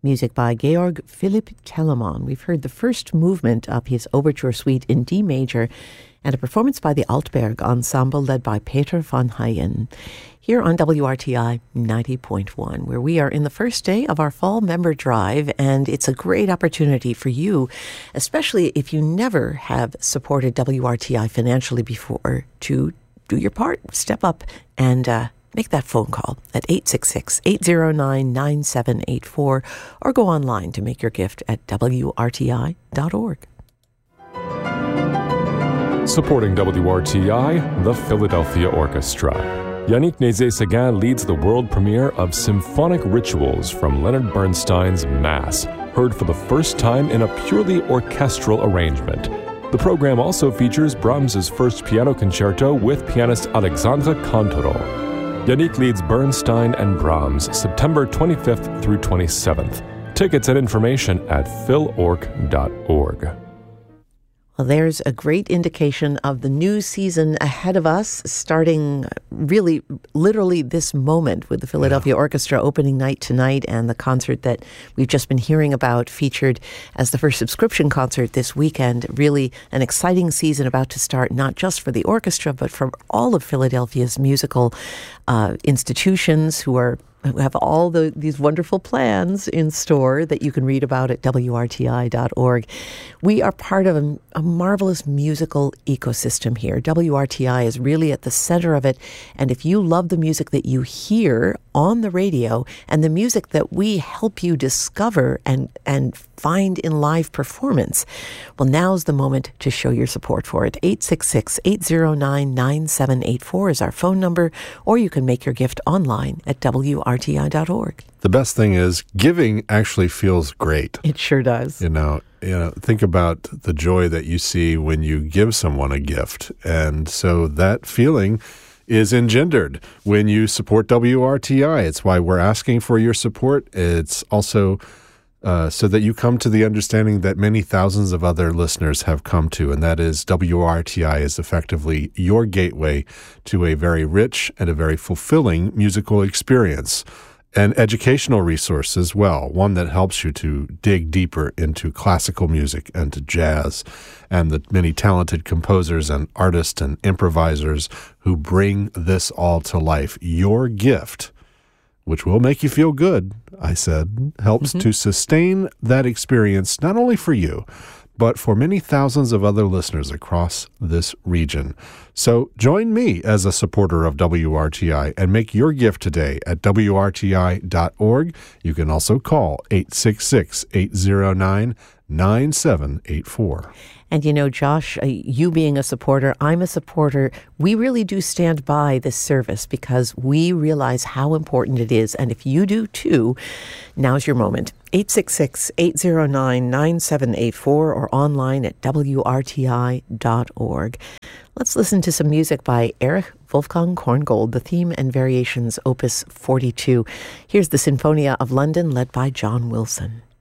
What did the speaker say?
Music by Georg Philipp Telemann. We've heard the first movement of his Overture Suite in D major and a performance by the Altberg Ensemble led by Peter van Heyen. Here on WRTI 90.1, where we are in the first day of our fall member drive, and it's a great opportunity for you, especially if you never have supported WRTI financially before, to do your part, step up and make that phone call at 866-809-9784 or go online to make your gift at WRTI.org. Supporting WRTI, the Philadelphia Orchestra. Yannick Nézet-Séguin leads the world premiere of Symphonic Rituals from Leonard Bernstein's Mass, heard for the first time in a purely orchestral arrangement. The program also features Brahms's first piano concerto with pianist Alexandre Cantorol. Yannick leads Bernstein and Brahms September 25th through 27th. Tickets and information at philorg.org. Well, there's a great indication of the new season ahead of us, starting really, literally this moment with the Philadelphia Orchestra opening night tonight and the concert that we've just been hearing about featured as the first subscription concert this weekend. Really an exciting season about to start, not just for the orchestra, but for all of Philadelphia's musical institutions who have all these wonderful plans in store that you can read about at WRTI.org. We are part of a marvelous musical ecosystem here. WRTI is really at the center of it. And if you love the music that you hear on the radio and the music that we help you discover and find in live performance, well, now's the moment to show your support for it. 866-809-9784 is our phone number, or you can make your gift online at WRTI.org. The best thing is giving actually feels great. It sure does. You know, think about the joy that you see when you give someone a gift. And so that feeling is engendered when you support WRTI. It's why we're asking for your support. It's also so that you come to the understanding that many thousands of other listeners have come to, and that is WRTI is effectively your gateway to a very rich and a very fulfilling musical experience. An educational resource as well, one that helps you to dig deeper into classical music and to jazz and the many talented composers and artists and improvisers who bring this all to life. Your gift, which will make you feel good, I said, helps to sustain that experience not only for you, but for many thousands of other listeners across this region. So join me as a supporter of WRTI and make your gift today at WRTI.org. You can also call 866-809-9784. And you know, Josh, you being a supporter, I'm a supporter. We really do stand by this service because we realize how important it is. And if you do too, now's your moment. 866-809-9784 or online at WRTI.org. Let's listen to some music by Erich Wolfgang Korngold, the theme and variations, Opus 42. Here's the Sinfonia of London, led by John Wilson.